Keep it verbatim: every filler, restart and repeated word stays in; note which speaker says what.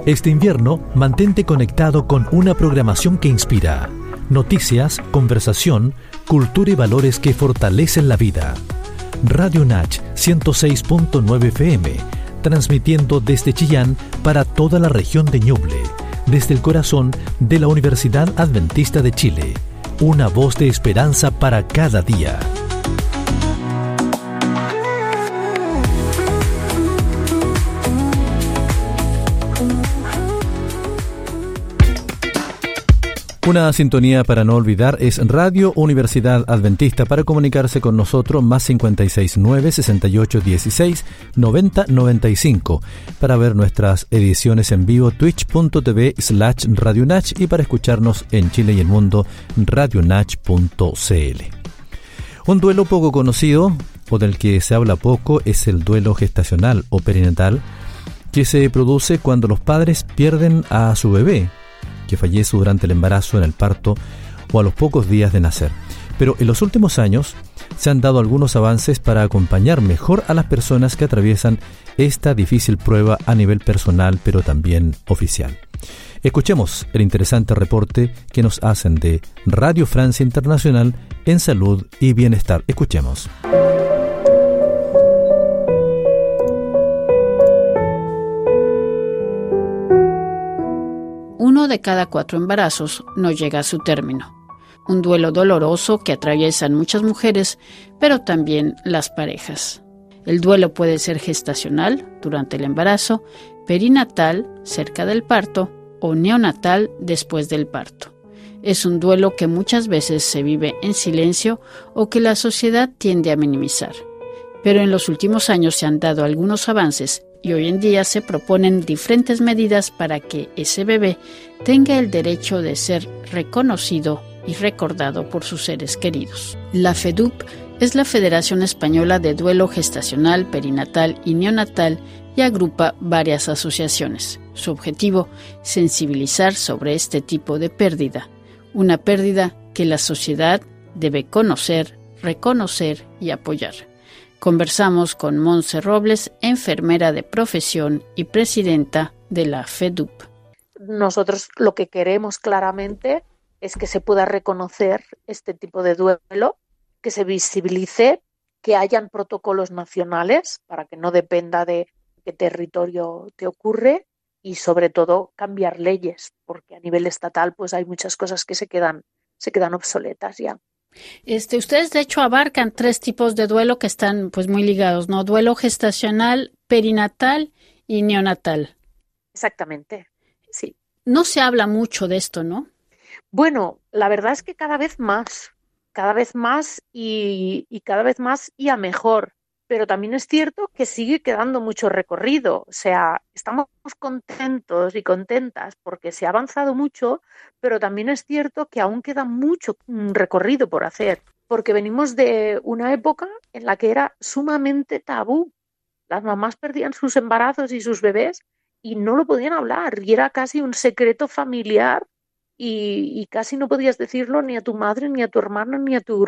Speaker 1: Este invierno, mantente conectado con una programación que inspira. Noticias, conversación, cultura y valores que fortalecen la vida. Radio Nach ciento seis punto nueve F M, transmitiendo desde Chillán para toda la región de Ñuble, desde el corazón de la Universidad Adventista de Chile. Una voz de esperanza para cada día. Una sintonía para no olvidar es Radio Universidad Adventista. Para comunicarse con nosotros, más cincuenta y seis nueve, sesenta y ocho dieciséis, noventa noventa y cinco. Para ver nuestras ediciones en vivo, twitch.tv slash radionach, y para escucharnos en Chile y el mundo, radionach punto cl. Un duelo poco conocido, o del que se habla poco, es el duelo gestacional o perinatal, que se produce cuando los padres pierden a su bebé, que fallece durante el embarazo, en el parto o a los pocos días de nacer. Pero en los últimos años se han dado algunos avances para acompañar mejor a las personas que atraviesan esta difícil prueba a nivel personal, pero también oficial. Escuchemos el interesante reporte que nos hacen de Radio Francia Internacional en Salud y Bienestar. Escuchemos.
Speaker 2: Uno de cada cuatro embarazos no llega a su término. Un duelo doloroso que atraviesan muchas mujeres, pero también las parejas. El duelo puede ser gestacional, durante el embarazo, perinatal, cerca del parto, o neonatal, después del parto. Es un duelo que muchas veces se vive en silencio o que la sociedad tiende a minimizar. Pero en los últimos años se han dado algunos avances y hoy en día se proponen diferentes medidas para que ese bebé tenga el derecho de ser reconocido y recordado por sus seres queridos. La FEDUP es la Federación Española de Duelo Gestacional, Perinatal y Neonatal y agrupa varias asociaciones. Su objetivo, sensibilizar sobre este tipo de pérdida, una pérdida que la sociedad debe conocer, reconocer y apoyar. Conversamos con Monse Robles, enfermera de profesión y presidenta de la FEDUP.
Speaker 3: Nosotros lo que queremos claramente es que se pueda reconocer este tipo de duelo, que se visibilice, que hayan protocolos nacionales para que no dependa de qué territorio te ocurre y sobre todo cambiar leyes, porque a nivel estatal pues hay muchas cosas que se quedan, se quedan obsoletas ya.
Speaker 2: Este, ustedes de hecho abarcan tres tipos de duelo que están pues muy ligados, ¿no? Duelo gestacional, perinatal y neonatal.
Speaker 3: Exactamente, sí.
Speaker 2: No se habla mucho de esto, ¿no?
Speaker 3: Bueno, la verdad es que cada vez más, cada vez más y, y cada vez más y a mejor. Pero también es cierto que sigue quedando mucho recorrido. O sea, estamos contentos y contentas porque se ha avanzado mucho, pero también es cierto que aún queda mucho recorrido por hacer, porque venimos de una época en la que era sumamente tabú. Las mamás perdían sus embarazos y sus bebés y no lo podían hablar, y era casi un secreto familiar y, y casi no podías decirlo ni a tu madre, ni a tu hermana, ni a tu